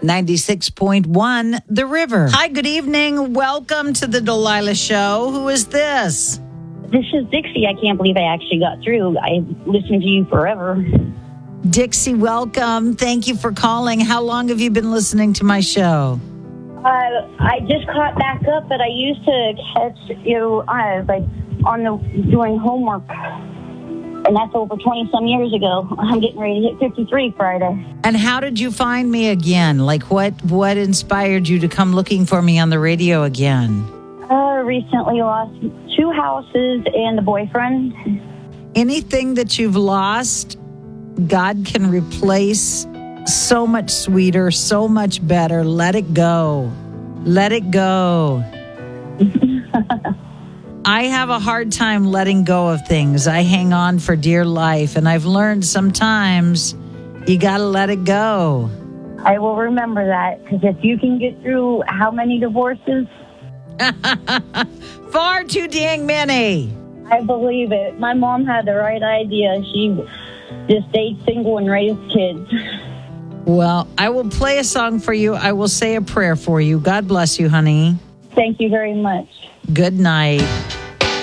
96.1 The River. Hi, good evening. Welcome to the Delilah Show. Who is this? This is Dixie. I can't believe I actually got through. I listened to you forever. Dixie, welcome. Thank you for calling. How long have you been listening to my show? I just caught back up, but I used to catch you doing homework. And that's over 20-some years ago. I'm getting ready to hit 53 Friday. And how did you find me again? Like, what inspired you to come looking for me on the radio again? Recently lost 2 houses and a boyfriend. Anything that you've lost, God can replace so much sweeter, so much better. Let it go. Let it go. I have a hard time letting go of things. I hang on for dear life, and I've learned sometimes you got to let it go. I will remember that, because if you can get through how many divorces? Far too dang many. I believe it. My mom had the right idea. She just stayed single and raised kids. Well, I will play a song for you. I will say a prayer for you. God bless you, honey. Thank you very much. Good night.